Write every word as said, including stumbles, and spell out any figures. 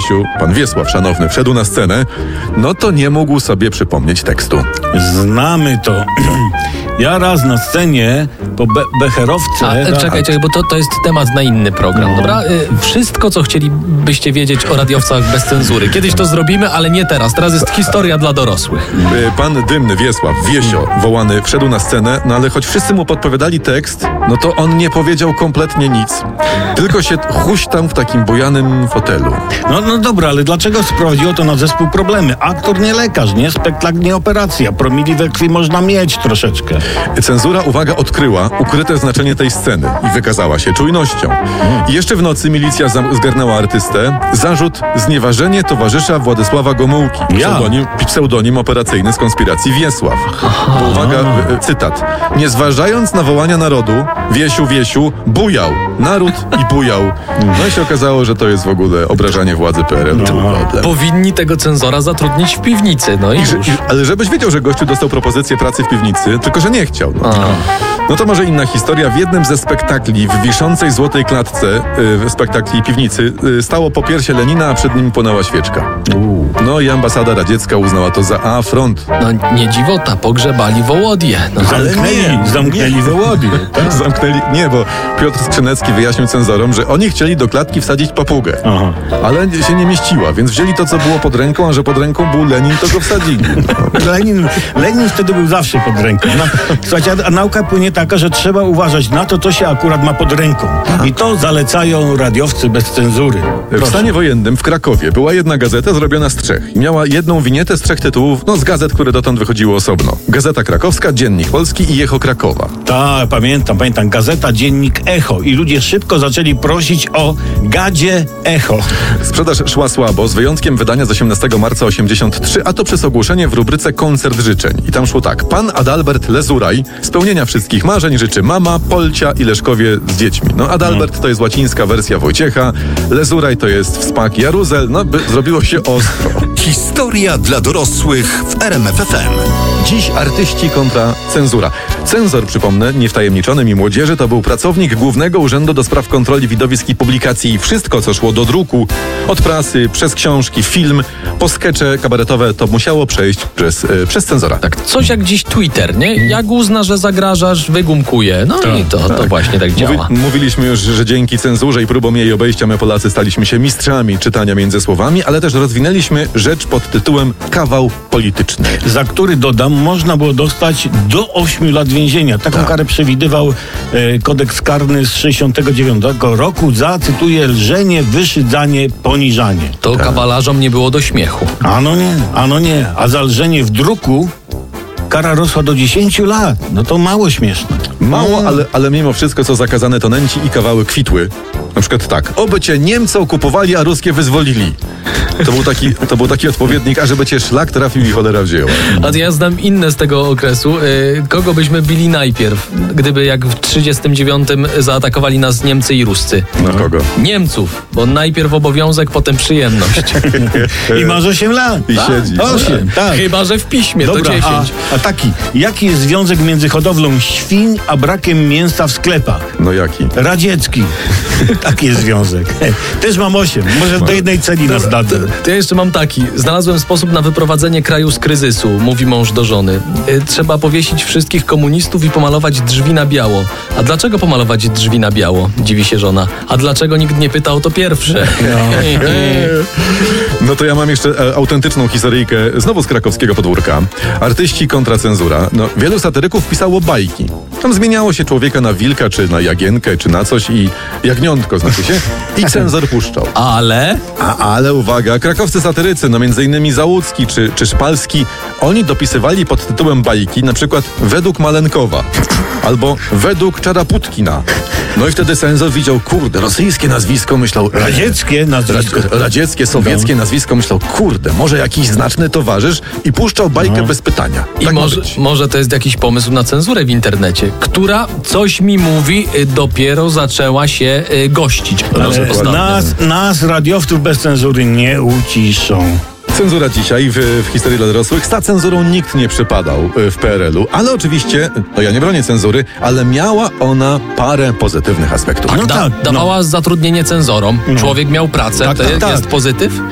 Wiesiu, pan Wiesław Szanowny, wszedł na scenę, no to nie mógł sobie przypomnieć tekstu. Znamy to. Ja raz na scenie po be- becherowce... A, ra- czekaj, czekaj, bo to, to jest temat na inny program, No. dobra? Y, Wszystko, co chcielibyście wiedzieć o radiowcach bez cenzury. Kiedyś to zrobimy, ale nie teraz. Teraz jest historia dla dorosłych. Y, Pan Dymny Wiesław, Wiesio, wołany, wszedł na scenę, no ale choć wszyscy mu podpowiadali tekst, no to on nie powiedział kompletnie nic. Tylko się huśtał w takim bujanym fotelu. No, no dobra, ale dlaczego sprowadziło to na zespół problemy? Aktor nie lekarz, nie? Spektakl nie operacja. Promili we krwi można mieć troszeczkę. Cenzura, uwaga, odkryła ukryte znaczenie tej sceny i wykazała się czujnością. I jeszcze w nocy milicja za- zgarnęła artystę. Zarzut znieważenie towarzysza Władysława Gomułki. Ja. Pseudonim, pseudonim operacyjny z konspiracji Wiesław. Bo uwaga, y, y, cytat. Nie zważając na wołania narodu, Wiesiu, Wiesiu, bujał. Naród i bujał. No i się okazało, że to jest w ogóle obrażanie władzy P R L. Problem. Powinni tego cenzora zatrudnić w piwnicy, no i I że, już. i, ale żebyś wiedział, że gościu dostał propozycję pracy w piwnicy, tylko że nie chciał. No. No to może inna historia. W jednym ze spektakli w wiszącej złotej klatce y, spektakli piwnicy y, stało popiersie Lenina, a przed nim płonęła świeczka. No i ambasada radziecka uznała to za afront. No nie dziwota, pogrzebali Wołodię. No, ale Zamknęli, nie, zamknęli Wołodię. Tak? Zamknęli. Nie, bo Piotr Skrzynecki wyjaśnił cenzorom, że oni chcieli do klatki wsadzić papugę. Aha. Ale się nie mieściła, więc wzięli to, co było pod ręką, a że pod ręką był Lenin, to go wsadzili. Lenin, Lenin wtedy był zawsze pod ręką. No, słuchajcie, a, a nauka płynie taka, że trzeba uważać na to, co się akurat ma pod ręką. I to zalecają radiowcy bez cenzury. W Proszę. stanie wojennym w Krakowie była jedna gazeta zrobiona z trzech. I miała jedną winietę z trzech tytułów, no z gazet, które dotąd wychodziły osobno. Gazeta Krakowska, Dziennik Polski i Echo Krakowa. Tak, pamiętam, pamiętam. Gazeta, dziennik Echo. I ludzie szybko zaczęli prosić o gadzie Echo. Sprzedaż szła słabo, z wyjątkiem wydania z osiemnastego marca osiemdziesiąt trzy, a to przez ogłoszenie w rubryce Koncert życzeń. I tam szło tak. Pan Adalbert Lezuraj spełnienia wszystkich marzeń życzy mama, Polcia i Leszkowie z dziećmi. No Adalbert to jest łacińska wersja Wojciecha, Lezuraj to jest wspak Jaruzel, no by zrobiło się ostro. Historia dla dorosłych w R M F F M. Dziś artyści kontra cenzura. Cenzor, przypomnę, niewtajemniczony mi młodzieży, to był pracownik Głównego Urzędu do Spraw Kontroli Widowisk i Publikacji i wszystko, co szło do druku, od prasy, przez książki, film, po skecze kabaretowe, to musiało przejść przez, e, przez cenzora. tak, coś jak dziś Twitter, nie? Jak uzna, że zagrażasz, wygumkuje. No i to, to właśnie tak działa. Mówi, mówiliśmy już, że dzięki cenzurze i próbom jej obejścia my Polacy staliśmy się mistrzami czytania między słowami, ale też rozwinęliśmy rzecz pod tytułem kawał polityczny. Za który, dodam, można było dostać do ośmiu lat więzienia. Taką Tak. karę przewidywał e, kodeks karny z sześćdziesiątego dziewiątego roku za, cytuję, lżenie, wyszydzanie, poniżanie. To kawalarzom nie było do śmiechu. Ano nie, ano nie. A za lżenie w druku kara rosła do dziesięciu lat. No to mało śmieszne. Mało, Mm. ale, ale mimo wszystko, co zakazane, to nęci i kawały kwitły. Na przykład tak. Oby cię Niemcy okupowali, a ruskie wyzwolili. To był taki, to był taki odpowiednik, a żeby cię szlak trafił i cholera wzięła. A ja znam inne z tego okresu. Y, Kogo byśmy bili najpierw, gdyby jak w trzydziestym dziewiątym zaatakowali nas Niemcy i Ruscy? Na kogo? Niemców, bo najpierw obowiązek, potem przyjemność. I masz osiem lat. I Tak? siedzi. Osiem, tak. Chyba że w piśmie to Dobra, a, dziesięć. a taki, jaki jest związek między hodowlą świń, a brakiem mięsa w sklepach? No jaki? Radziecki. Taki jest związek. Też mam osiem. Może do jednej celi nas dadzą. To ja jeszcze mam taki. Znalazłem sposób na wyprowadzenie kraju z kryzysu, mówi mąż do żony. Y, Trzeba powiesić wszystkich komunistów i pomalować drzwi na biało. A dlaczego pomalować drzwi na biało? Dziwi się żona. A dlaczego nikt nie pytał, to pierwsze. No to ja mam jeszcze e, autentyczną historyjkę znowu z krakowskiego podwórka. Artyści kontra cenzura. No, wielu satyryków pisało bajki. Tam zmieniało się człowieka na wilka, czy na jagienkę, czy na coś i jagniątko znaczy się. I cenzor puszczał. Ale A, ale uwaga, krakowscy satyrycy, no między innymi Załucki czy, czy Szpalski, oni dopisywali pod tytułem bajki na przykład według Malenkowa albo według Czaraputkina. No i wtedy cenzor widział, kurde, rosyjskie nazwisko, myślał... e, Radzieckie nazwisko. Ra- radzieckie, sowieckie nazwisko, myślał, kurde, może jakiś znaczny towarzysz i puszczał bajkę bez pytania. i Tak ma może, być. może to jest jakiś pomysł na cenzurę w internecie, która, coś mi mówi, y, dopiero zaczęła się y, gościć. Ale ostatnio. nas, nas, radiowców bez cenzury, nie uciszą. Cenzura dzisiaj w, w historii dla dorosłych. Za cenzurą nikt nie przypadał y, w P R L u, ale oczywiście, no ja nie bronię cenzury, ale miała ona parę pozytywnych aspektów. No Da, tak, dawała zatrudnienie cenzorom. Człowiek miał pracę, Tak, to tak, jest tak. pozytyw?